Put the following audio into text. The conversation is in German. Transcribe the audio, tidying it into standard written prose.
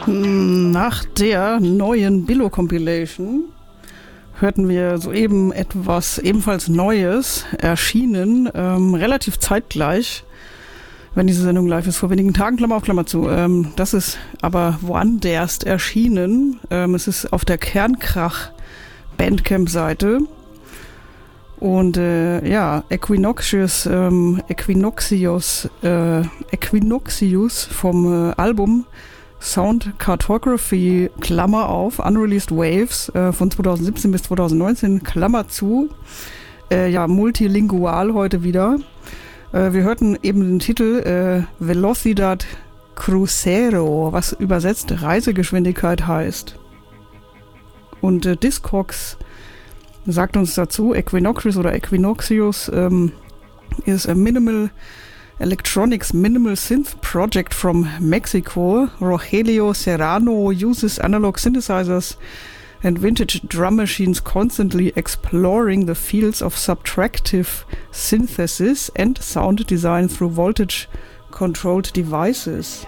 Nach der neuen Billo-Compilation hörten wir soeben etwas ebenfalls Neues, erschienen, relativ zeitgleich, wenn diese Sendung live ist, vor wenigen Tagen, Klammer auf Klammer zu. Das ist aber woanders erschienen. Es ist auf der Kernkrach-Bandcamp-Seite. Und Equinoxius vom Album Sound Cartography, Klammer auf, Unreleased Waves von 2017 bis 2019, Klammer zu. Multilingual heute wieder. Wir hörten eben den Titel Velocidad Crucero, was übersetzt Reisegeschwindigkeit heißt. Und Discogs sagt uns dazu, Equinoxius oder Equinoxius is a minimal electronics minimal synth project from Mexico. Rogelio Serrano uses analog synthesizers and vintage drum machines, constantly exploring the fields of subtractive synthesis and sound design through voltage-controlled devices.